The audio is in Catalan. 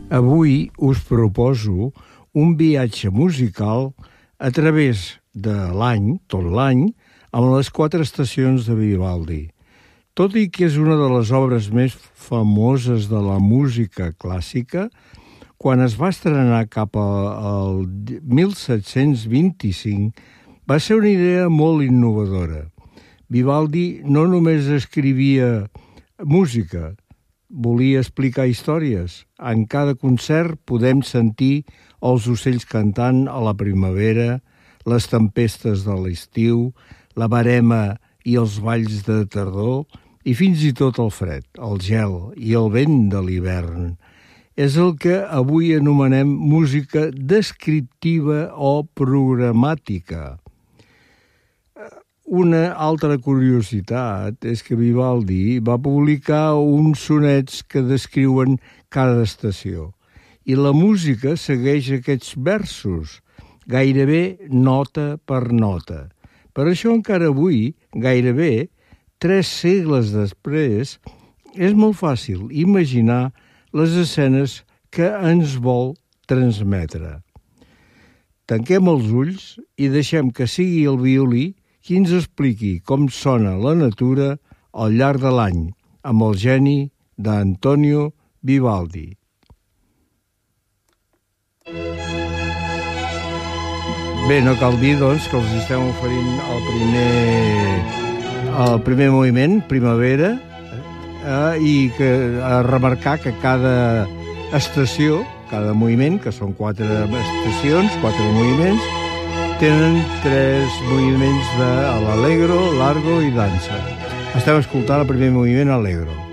Avui us proposo un viatge musical a través de l'any, tot l'any, amb les 4 estacions de Vivaldi. Tot i que és una de les obres més famoses de la música clàssica, quan es va estrenar cap al 1725 va ser una idea molt innovadora. Vivaldi no només escrivia música, volia explicar històries. En cada concert podem sentir els ocells cantant a la primavera, les tempestes de l'estiu, la verema i els balls de tardor, i fins i tot el fred, el gel i el vent de l'hivern. És el que avui anomenem música descriptiva o programàtica. Una altra curiositat és que Vivaldi va publicar uns sonets que descriuen cada estació i la música segueix aquests versos, gairebé nota per nota. Per això encara avui, gairebé 3 segles després, és molt fàcil imaginar les escenes que ens vol transmetre. Tanquem els ulls i deixem que sigui el violí qui ens expliqui com sona la natura al llarg de l'any, amb el geni d'Antonio Vivaldi. Bé, no cal dir, doncs, que els estem oferint el primer moviment, primavera, i que a remarcar que cada estació, cada moviment, que són 4 estacions, 4 moviments, tenen 3 moviments de l'allegro, largo i dansa. Estem escoltant el primer moviment allegro.